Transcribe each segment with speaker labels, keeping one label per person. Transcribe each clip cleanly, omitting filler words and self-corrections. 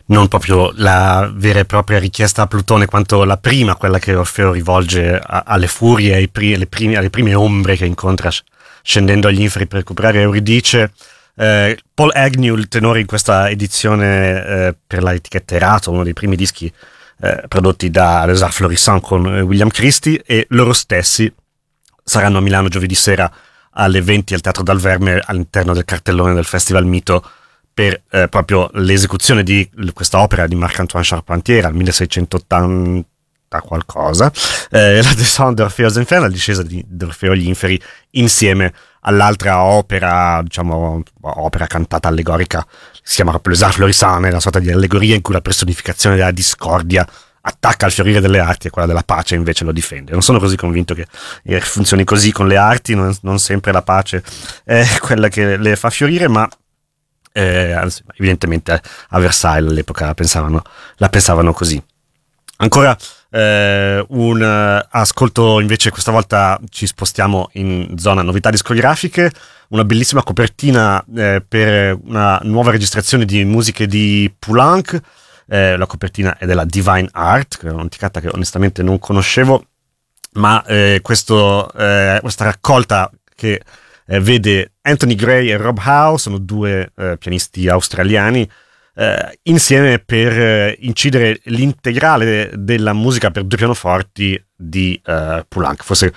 Speaker 1: non proprio la vera e propria richiesta a Plutone quanto la prima, quella che Orfeo rivolge alle furie, alle prime ombre che incontra scendendo agli inferi per recuperare Euridice. Paul Agnew, il tenore in questa edizione per la etichetta Erato, uno dei primi dischi prodotti da Les Arts Florissants con William Christie, e loro stessi saranno a Milano giovedì sera alle 20 al Teatro Dal Verme all'interno del cartellone del Festival Mito per proprio l'esecuzione di questa opera di Marc-Antoine Charpentier al 1680 qualcosa, la Descente d'Orfeo Zenfern, la discesa di Orfeo agli inferi, insieme all'altra opera, diciamo opera cantata allegorica, si chiama proprio Les Arts Florissants, una sorta di allegoria in cui la personificazione della discordia attacca al fiorire delle arti e quella della pace invece lo difende. Non sono così convinto che funzioni così con le arti, non sempre la pace è quella che le fa fiorire, ma evidentemente a Versailles all'epoca la pensavano così. Ancora un ascolto invece, questa volta ci spostiamo in zona novità discografiche, una bellissima copertina per una nuova registrazione di musiche di Poulenc. La copertina è della Divine Art, che è un'anticata che onestamente non conoscevo, ma questa raccolta che vede Anthony Gray e Rob Howe, sono due pianisti australiani, insieme per incidere l'integrale della musica per due pianoforti di Poulenc. Forse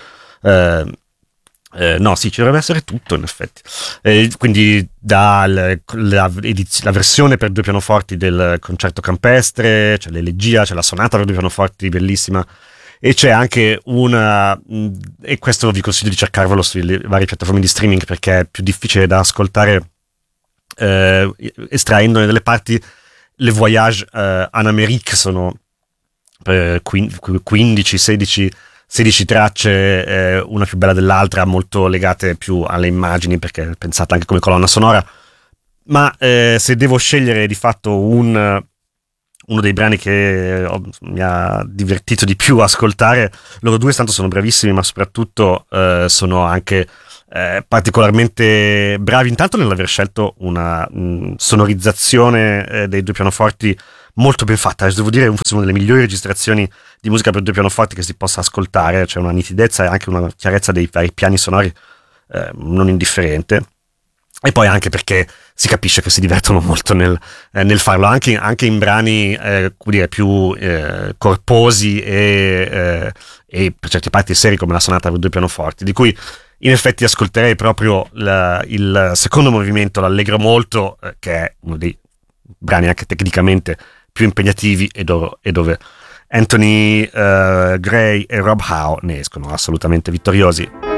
Speaker 1: no, sì, ci dovrebbe essere tutto in effetti. Quindi la versione per due pianoforti del concerto campestre, c'è l'elegia, c'è la sonata per due pianoforti bellissima, e c'è anche e questo vi consiglio di cercarvelo sulle varie piattaforme di streaming perché è più difficile da ascoltare estraendone delle parti. Le Voyages en Amérique sono 15-16 tracce, una più bella dell'altra, molto legate più alle immagini perché è pensata anche come colonna sonora, ma se devo scegliere di fatto uno dei brani che mi ha divertito di più ascoltare, loro due tanto sono bravissimi, ma soprattutto sono anche particolarmente bravi intanto nell'aver scelto una sonorizzazione dei due pianoforti molto ben fatta. Devo dire forse una delle migliori registrazioni di musica per due pianoforti che si possa ascoltare, c'è una nitidezza e anche una chiarezza dei vari piani sonori non indifferente, e poi anche perché si capisce che si divertono molto nel farlo, anche in brani più corposi e per certi parti seri come la sonata per due pianoforti, di cui in effetti ascolterei proprio il secondo movimento, l'Allegro molto, che è uno dei brani anche tecnicamente più impegnativi e dove Anthony Gray e Rob Howe ne escono assolutamente vittoriosi.